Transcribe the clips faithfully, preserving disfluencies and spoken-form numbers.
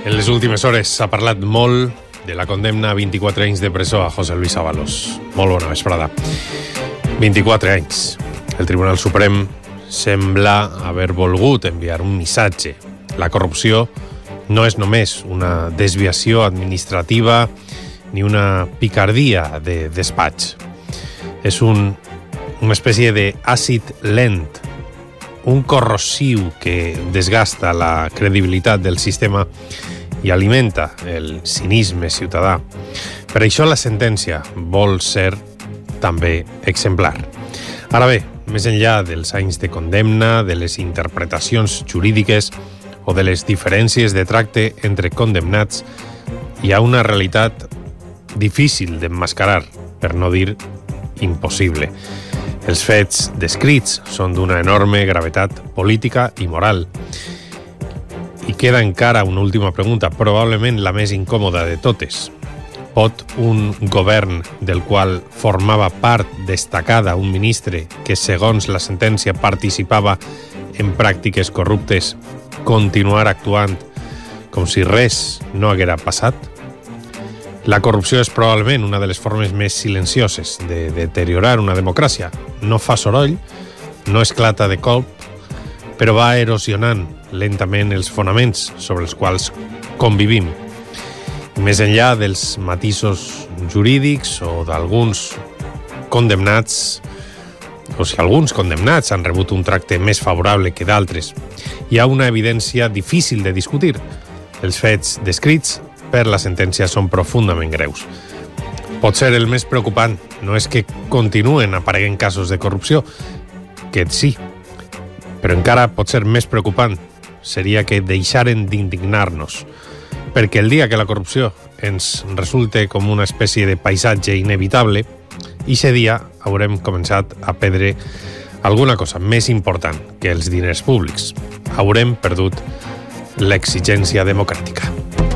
En les últimes hores s'ha parlat molt de la condemna a vint-i-quatre anys de presó a José Luis Ábalos. Molt bona vesprada. vint-i-quatre anys. El Tribunal Suprem sembla haver volgut enviar un missatge. La corrupció no és només una desviació administrativa ni una picardia de despatx. És un, una espècie d'àcid lent, un corrosiu que desgasta la credibilitat del sistema i alimenta el cinisme ciutadà. Per això la sentència vol ser també exemplar. Ara bé, més enllà dels anys de condemna, de les interpretacions jurídiques o de les diferències de tracte entre condemnats, hi ha una realitat difícil d'emmascarar, per no dir impossible. Els fets descrits són d'una enorme gravetat política i moral. I queda encara una última pregunta, probablement la més incòmoda de totes. Pot un govern del qual formava part destacada un ministre que, segons la sentència, participava en pràctiques corruptes, continuar actuant com si res no haguera passat? La corrupció és probablement una de les formes més silencioses de deteriorar una democràcia. No fa soroll, no esclata de colp, però va erosionant lentament els fonaments sobre els quals convivim. Més enllà dels matisos jurídics o d'alguns condemnats, o si alguns condemnats han rebut un tracte més favorable que d'altres, hi ha una evidència difícil de discutir. Els fets descrits per la sentència són profundament greus. Potser el més preocupant no és que continuen apareguent casos de corrupció, que sí, però encara pot ser més preocupant seria que deixaren d'indignar-nos, perquè el dia que la corrupció ens resulte com una espècie de paisatge inevitable, ixe dia haurem començat a perdre alguna cosa més important que els diners públics. Haurem perdut l'exigència democràtica.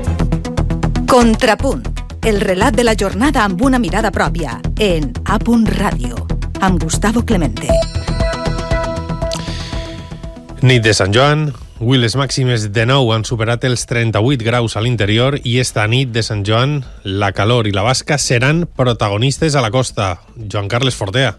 Contrapunt, el relat de la jornada amb una mirada pròpia, en A. Ràdio, amb Gustavo Clemente. Nit de Sant Joan. Avui les màximes de nou han superat els trenta-vuit graus a l'interior i esta nit de Sant Joan la calor i la basca seran protagonistes a la costa. Joan Carles Fortea.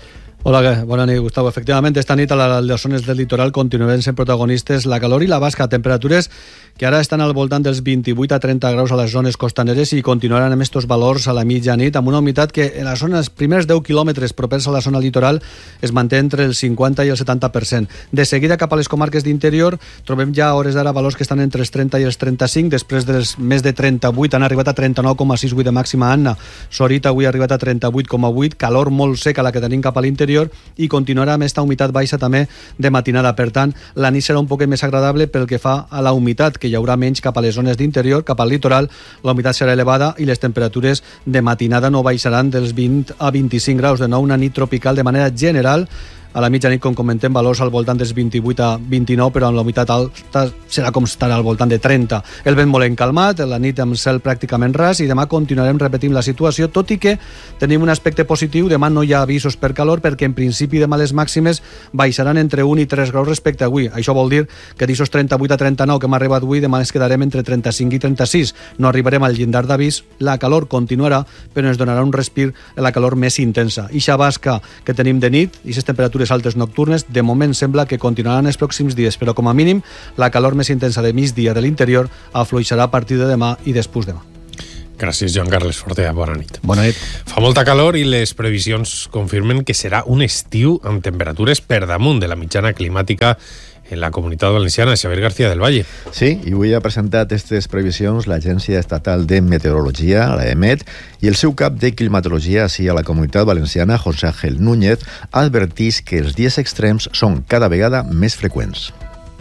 Hola, bona nit, Gustavo. Efectivament, esta nit a les zones del litoral continuen sent protagonistes la calor i la basca, temperatures que ara estan al voltant dels vint-i-vuit a trenta graus a les zones costaneres i continuaran amb estos valors a la mitjanit, amb una humitat que en les zones, primers deu quilòmetres propers a la zona litoral es manté entre el cinquanta i el setanta per cent. De seguida cap a les comarques d'interior trobem ja a hores d'ara valors que estan entre els trenta i els trenta-cinc, després dels més de trenta-vuit han arribat a trenta-nou coma sis avui de màxima a Anna. Sorita avui ha arribat a trenta-vuit coma vuit, calor molt seca la que tenim cap a l'interior i continuarà amb esta humitat baixa també de matinada. Per tant, la nit serà un poc més agradable pel que fa a la humitat, que hi haurà menys cap a les zones d'interior, cap al litoral la humitat serà elevada i les temperatures de matinada no baixaran dels vint a vint-i-cinc graus. De nou, una nit tropical de manera general. A la mitjanit, com comentem, valors al voltant dels vint-i-vuit a vint-i-nou, però amb la humitat alta serà com estarà al voltant de trenta. El vent molt encalmat, la nit amb cel pràcticament ras, i demà continuarem repetint la situació, tot i que tenim un aspecte positiu. Demà no hi ha avisos per calor, perquè en principi demà les màximes baixaran entre un i tres graus respecte a avui. Això vol dir que d'aixòs trenta-vuit a trenta-nou que hem arribat avui, demà ens quedarem entre trenta-cinc i trenta-sis. No arribarem al llindar d'avís, la calor continuarà, però ens donarà un respir a la calor més intensa. Ixa basca que tenim de nit, i aquestes temperatures altes nocturnes, de moment sembla que continuaran els pròxims dies, però com a mínim la calor més intensa de migdia de l'interior afluixarà a partir de demà i després demà. Gràcies, Joan Carles Fortea. Bona nit. Bona nit. Fa molta calor i les previsions confirmen que serà un estiu amb temperatures per damunt de la mitjana climàtica en la Comunitat Valenciana. Xavier García del Valle. Sí, i avui ha presentat aquestes previsions l'Agència Estatal de Meteorologia, la E M E T, i el seu cap de climatologia així a la Comunitat Valenciana, José Ángel Núñez, advertís que els dies extrems són cada vegada més freqüents.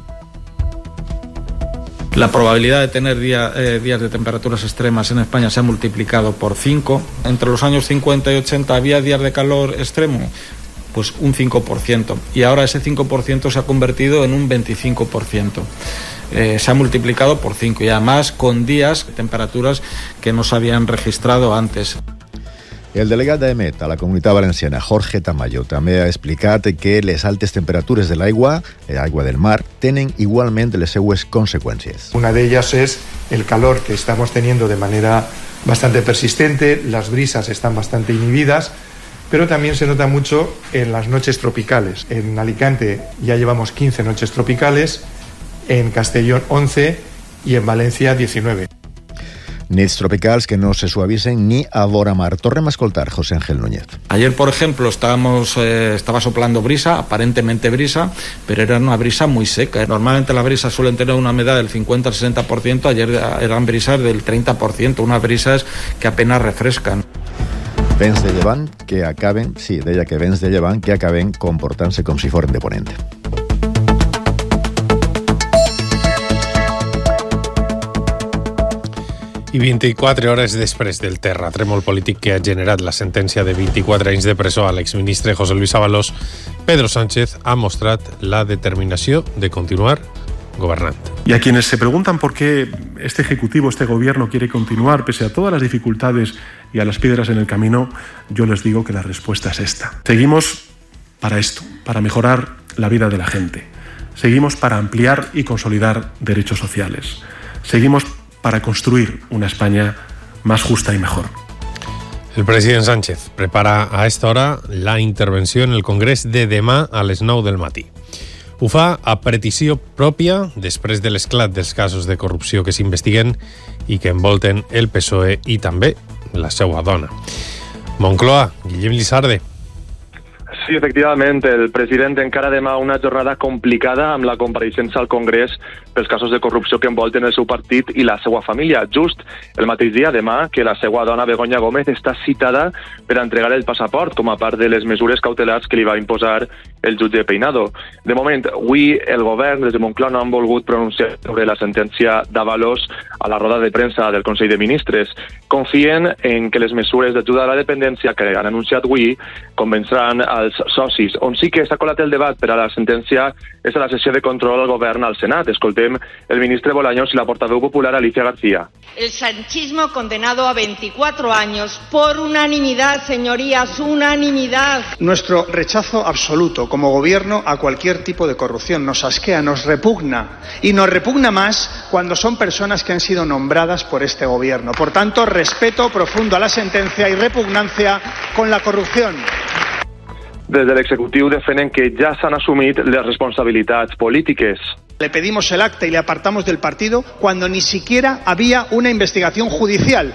La probabilidad de tener día, eh, días de temperaturas extremas en España se ha multiplicado por cinco. Entre los años cincuenta y ochenta había días de calor extremo, pues un cinco por ciento. Y ahora ese cinco por ciento se ha convertido en un veinticinco por ciento. Eh, se ha multiplicado por cinco y además con días, temperaturas que no se habían registrado antes. El delegat d'Emet a la Comunitat Valenciana, Jorge Tamayo, també ha explicat que les altes temperatures de l'aigua, l'aigua del mar, tenen igualment les seues conseqüències. Una de ellas es el calor que estamos teniendo de manera bastante persistente, las brisas están bastante inhibidas, pero también se nota mucho en las noches tropicales. En Alicante ya llevamos quince noches tropicales, en Castellón once y en Valencia diecinueve. Nits tropicals que no se suavicen ni a vora mar. Tornem a escoltar José Ángel Núñez. Ayer, por ejemplo, estábamos, eh, estaba soplando brisa, aparentemente brisa, pero era una brisa muy seca. Normalmente las brisas suelen tener una humedad del cincuenta al sesenta por ciento, ayer eran brisas del treinta por ciento, unas brisas que apenas refrescan. Vents de llevant que acaben, sí, deia que vents de llevant que acaben comportant-se com si foren de ponent. I vint-i-quatre hores després del terratrèmol polític que ha generat la sentència de vint-i-quatre anys de presó a l'exministre José Luis Ábalos, Pedro Sánchez ha mostrat la determinació de continuar gobernant. Y a quienes se preguntan por qué este Ejecutivo, este Gobierno quiere continuar pese a todas las dificultades y a las piedras en el camino, yo les digo que la respuesta es esta. Seguimos para esto, para mejorar la vida de la gente. Seguimos para ampliar y consolidar derechos sociales. Seguimos para construir una España más justa y mejor. El president Sánchez prepara a esta hora la intervenció en el Congrés de demà a les nou del matí. Ho fa a petició pròpia després de l'esclat dels casos de corrupció que s'investiguen i que envolten el P S O E i també la seva dona. Moncloa, Guillem Lizarde. Sí, efectivament, el president encara demà una jornada complicada amb la compareixença al Congrés pels casos de corrupció que envolten el seu partit i la seva família. Just el mateix dia, demà, que la seva dona Begoña Gómez està citada per entregar el passaport com a part de les mesures cautelars que li va imposar el jutge Peinado. De moment, avui el govern des de Moncloa no han volgut pronunciar sobre la sentència d'Ábalos a la roda de premsa del Consell de Ministres. Confien en que les mesures d'ajuda a la dependència que han anunciat avui convenceran als socis. On sí que s'ha colat el debat per a la sentència és a la sessió de control al govern al Senat. Escoltem el ministre Bolaños y la portaveu popular Alicia García. El sanchismo condenado a veinticuatro años por unanimidad, señorías, unanimidad. Nuestro rechazo absoluto como gobierno a cualquier tipo de corrupción. Nos asquea, nos repugna. Y nos repugna más cuando son personas que han sido nombradas por este gobierno. Por tanto, respeto profundo a la sentencia y repugnancia con la corrupción. Des de l'executiu defenen que ja s'han assumit les responsabilitats polítiques. Le pedimos el acta y le apartamos del partido cuando ni siquiera había una investigación judicial.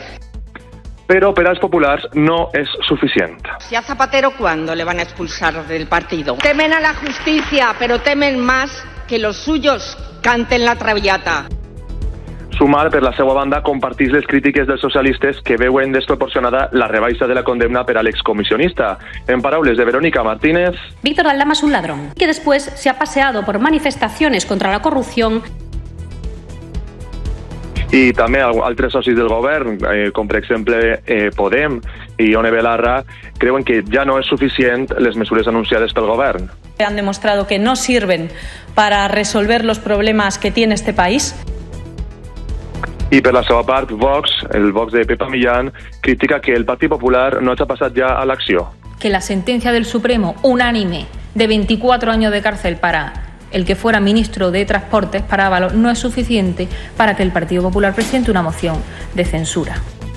Pero per als populars no és suficient. ¿Y a Zapatero cuándo le van a expulsar del partido? Temen a la justicia, pero temen más que los suyos canten la traviata. Sumar, per la seva banda, compartís les crítiques dels socialistes que veuen desproporcionada la rebaixa de la condemna per a l'excomisionista. En paraules de Verónica Martínez... Víctor Aldama es un ladrón, que después se ha paseado por manifestaciones contra la corrupción. I també altres socis del govern, eh, com per exemple eh, Podem i Ione Belarra, creuen que ja no és suficient les mesures anunciades pel govern. Han demostrado que no sirven para resolver los problemas que tiene este país. I per la seva part, Vox, el Vox de Pepa Millán, critica que el Partit Popular no ha passat ja a l'acció. Que la sentencia del Supremo unánime de veinticuatro años de cárcel para el que fuera ministro de Transportes, para Ábalos, no es suficiente para que el Partido Popular presente una moción de censura.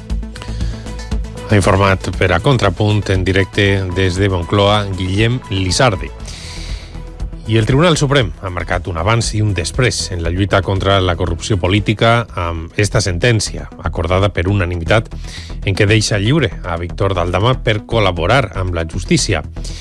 Ha informat per a Contrapunt en directe des de Moncloa Guillem Lizarde. I el Tribunal Suprem ha marcat un abans i un després en la lluita contra la corrupció política amb esta sentència, acordada per unanimitat, en què deixa lliure a Víctor Aldama per col·laborar amb la justícia.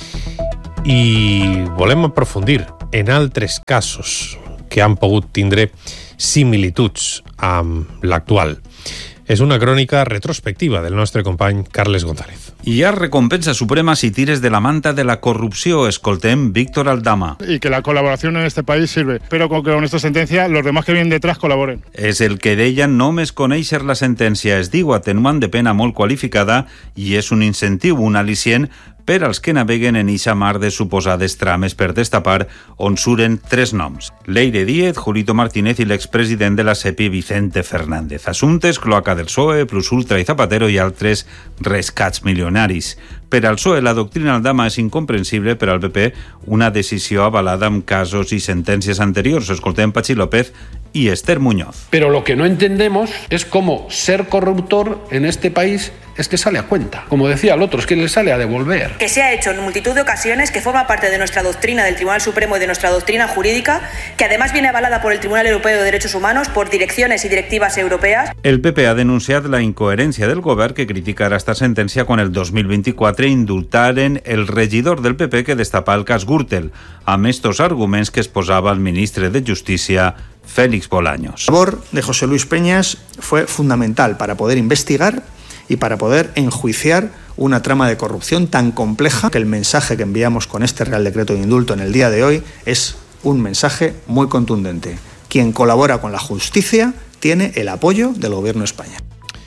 I volem aprofundir en altres casos que han pogut tindre similituds amb l'actual. És una crònica retrospectiva del nostre company Carles González. Hi ha recompensa suprema si tires de la manta de la corrupció. Escoltem Víctor Aldama. Y que la colaboración en este país sirve. Pero con que con esta sentencia los demás que vienen detrás colaboren. És el que deia només conèixer la sentència. Es diu atenuant de pena molt qualificada i és un incentiu, un al·licient per als que naveguen en ixa mar de suposades trames per destapar, on suren tres noms: Leire Díez, Julito Martínez i l'expresident de la SEPI, Vicente Fernández. Assumptes, cloaca del P S O E, Plus Ultra i Zapatero i altres rescats milionaris. Per al P S O E, la doctrina Aldama és incomprensible, per al P P, una decisió avalada amb casos i sentències anteriors. Escoltem Pachi López y Esther Muñoz. Pero lo que no entendemos es cómo ser corruptor en este país es que sale a cuenta. Como decía el otro, es que le sale a devolver. Que se ha hecho en multitud de ocasiones, que forma parte de nuestra doctrina del Tribunal Supremo y de nuestra doctrina jurídica, que además viene avalada por el Tribunal Europeo de Derechos Humanos, por direcciones y directivas europeas. El P P ha denunciat la incoherència del govern, que criticarà esta sentència quan el dos mil vint-i-quatre indultaren el regidor del P P que destapà el cas Gürtel, amb estos arguments que exposava el ministre de Justícia, Félix Bolaños. La labor de José Luis Peñas fue fundamental para poder investigar y para poder enjuiciar una trama de corrupción tan compleja que el mensaje que enviamos con este Real Decreto de Indulto en el día de hoy es un mensaje muy contundente. Quien colabora con la justicia tiene el apoyo del Gobierno de España.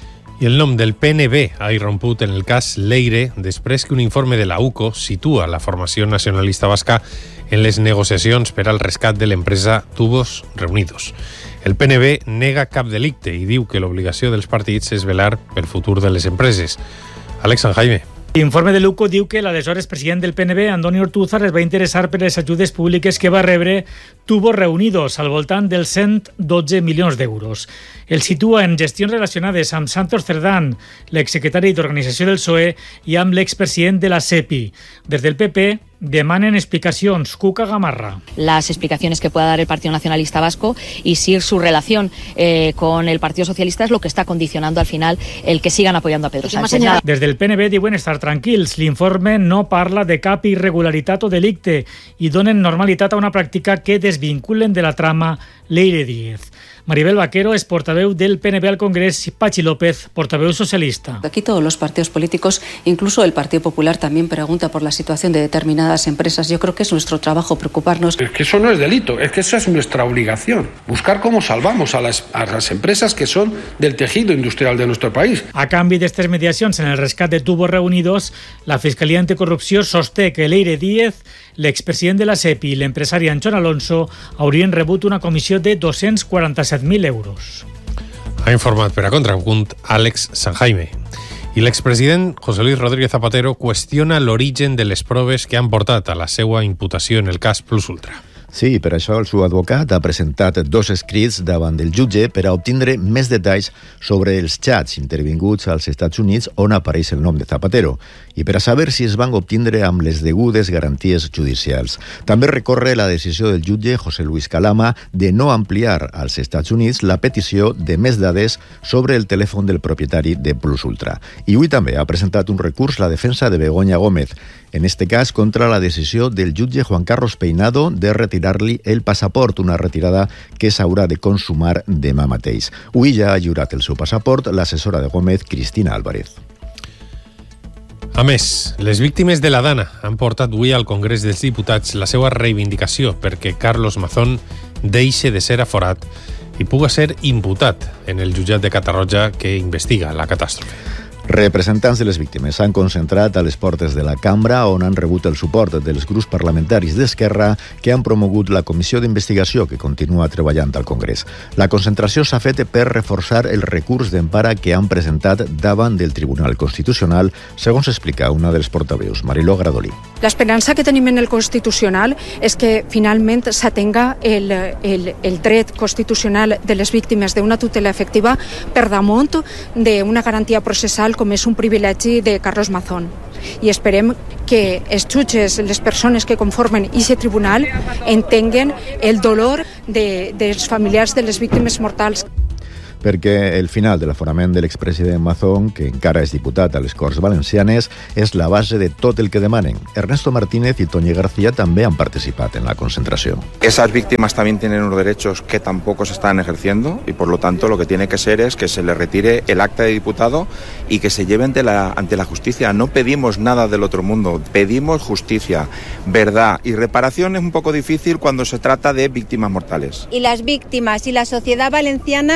I el nom del P N B ha irromput en el cas Leire després que un informe de la U C O situa la formació nacionalista basca en les negociacions per al rescat de l'empresa Tubos Reunidos. El P N B nega cap delicte i diu que l'obligació dels partits és velar pel futur de les empreses. Àlex San Jaime. L'informe de l'U C O diu que l'aleshores president del P N B, Andoni Ortúzar, es va interessar per les ajudes públiques que va rebre Tubos Reunidos, al voltant dels cent dotze milions d'euros. El situa en gestions relacionades amb Santos Cerdán, l'exsecretari d'Organització del P S O E, i amb l'expresident de la SEPI. Des del P P demanen explicacions. Cuca Gamarra. Las explicaciones que pueda dar el Partido Nacionalista Vasco y si su relación eh, con el Partido Socialista es lo que está condicionando al final el que sigan apoyando a Pedro Sánchez. Des del P N B diuen estar tranquils. L'informe no parla de cap irregularitat o delicte i donen normalitat a una pràctica que desvinculen de la trama Leire Díez. Maribel Vaquero es portaveu del P N B al Congrés, Pachi López, portaveu socialista. Aquí todos los partidos políticos, incluso el Partido Popular, también pregunta por la situación de determinadas empresas. Yo creo que es nuestro trabajo preocuparnos. Es que eso no es delito, es que eso es nuestra obligación. Buscar cómo salvamos a las, a las empresas que son del tejido industrial de nuestro país. A canvi d'estes mediacions en el rescat de Tubos Reunidos, la Fiscalia Anticorrupció sosté que Leire Díez, l'expresident de la SEPI i l'empresari Anchón Alonso haurien rebut una comissió de dos-cents quaranta-set mil euros. Ha informat per a Contrapunt Àlex San Jaime. I l'expresident José Luis Rodríguez Zapatero qüestiona l'origen de les proves que han portat a la seva imputació en el cas Plus Ultra. Sí, per això el seu advocat ha presentat dos escrits davant del jutge per a obtindre més detalls sobre els xats intervinguts als Estats Units on apareix el nom de Zapatero i per a saber si es van obtindre amb les degudes garanties judicials. També recorre la decisió del jutge José Luis Calama de no ampliar als Estats Units la petició de més dades sobre el telèfon del propietari de Plus Ultra. I avui també ha presentat un recurs la defensa de Begoña Gómez, en este cas contra la decisió del jutge Juan Carlos Peinado de retirar-li el passaport, una retirada que s'haurà de consumar demà mateix. Avui ja ha lliurat el seu passaport l'assessora de Gómez, Cristina Álvarez. A més, les víctimes de la Dana han portat avui al Congrés dels Diputats la seva reivindicació perquè Carlos Mazón deixi de ser aforat i puga ser imputat en el jutjat de Catarroja que investiga la catàstrofe. Representants de les víctimes s'han concentrat a les portes de la cambra on han rebut el suport dels grups parlamentaris d'Esquerra que han promogut la comissió d'investigació que continua treballant al Congrés. La concentració s'ha fet per reforçar el recurs d'empara que han presentat davant del Tribunal Constitucional, segons explica una dels portaveus, Mariló Gradolí. L'esperança que tenim en el Constitucional és que finalment s'atenga el, el, el dret constitucional de les víctimes d'una tutela efectiva per damunt d'una garantia processal com és un privilegi de Carlos Mazón. I esperem que els jutges, les persones que conformen aquest tribunal, entenguen el dolor de, dels familiars de les víctimes mortals. Perquè el final de l'aforament de l'expresident Mazón, que encara és diputat a les Corts Valencianes, és la base de tot el que demanen. Ernesto Martínez y Toñi García també han participat en la concentració. Esas víctimas también tienen unos derechos que tampoco se están ejerciendo y por lo tanto lo que tiene que ser es que se le retire el acta de diputado y que se lleve ante la, ante la justicia. No pedimos nada del otro mundo, pedimos justicia, verdad y reparación. Es un poco difícil cuando se trata de víctimas mortales. Y las víctimas y la sociedad valenciana se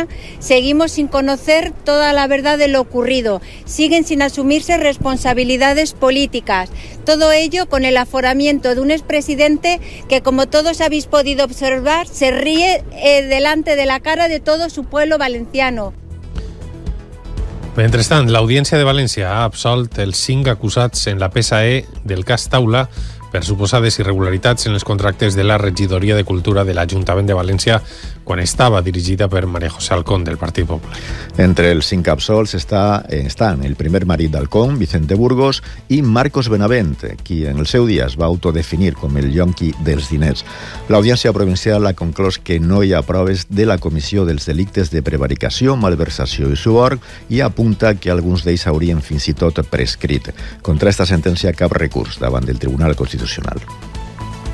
Seguimos sin conocer toda la verdad de lo ocurrido. Siguen sin asumirse responsabilidades políticas. Todo ello con el aforamiento de un expresidente que, como todos habéis podido observar, se ríe eh, delante de la cara de todo su pueblo valenciano. Mentrestant, l'Audiència de València ha absolt els cinc acusats en la P S E del cas Taula per suposades irregularitats en els contractes de la regidoria de Cultura de l'Ajuntament de València quan estava dirigida per María José Alcón, del Partit Popular. Entre els cinc absolts està, estan el primer marit d'Alcón, Vicente Burgos, i Marcos Benavent, qui en el seu dia es va autodefinir com el yonqui dels diners. L'Audiència Provincial ha conclòs que no hi ha proves de la comissió dels delictes de prevaricació, malversació i suborn i apunta que alguns d'ells haurien fins i tot prescrit. Contra esta sentència cap recurs davant del Tribunal Constitucional.